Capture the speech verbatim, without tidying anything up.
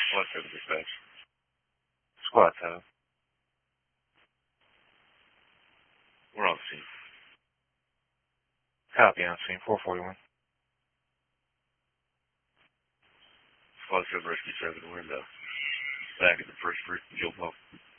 Squad seven dispatch. Squad seven. We're on scene. Copy on scene. four forty-one. Squad seven rescue seven. We're in the back of the first fruit fuel pump.